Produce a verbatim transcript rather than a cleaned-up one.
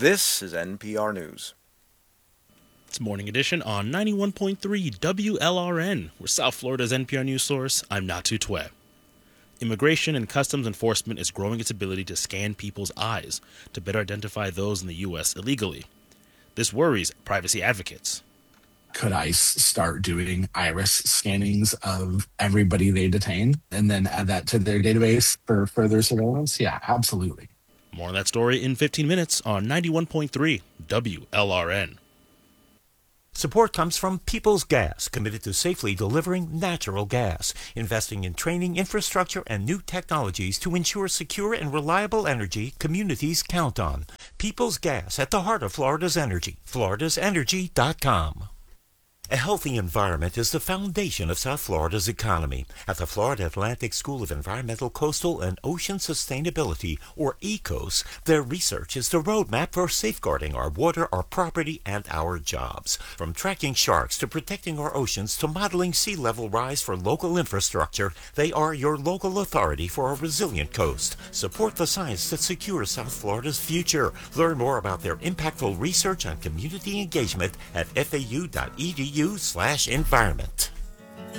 This is N P R News. It's Morning Edition on ninety-one point three W L R N. We're South Florida's N P R News source. I'm Natu Twe. Immigration and Customs Enforcement is growing its ability to scan people's eyes to better identify those in the U S illegally. This worries privacy advocates. Could ICE start doing iris scannings of everybody they detain and then add that to their database for further surveillance? Yeah, absolutely. More on that story in fifteen minutes on ninety-one point three W L R N. Support comes from Peoples Gas, committed to safely delivering natural gas, investing in training, infrastructure, and new technologies to ensure secure and reliable energy communities count on. Peoples Gas, at the heart of Florida's energy. Floridas Energy dot com. A healthy environment is the foundation of South Florida's economy. At the Florida Atlantic School of Environmental, Coastal, and Ocean Sustainability, or ECOS, their research is the roadmap for safeguarding our water, our property, and our jobs. From tracking sharks to protecting our oceans to modeling sea level rise for local infrastructure, they are your local authority for a resilient coast. Support the science that secures South Florida's future. Learn more about their impactful research and community engagement at F A U dot E D U slash environment.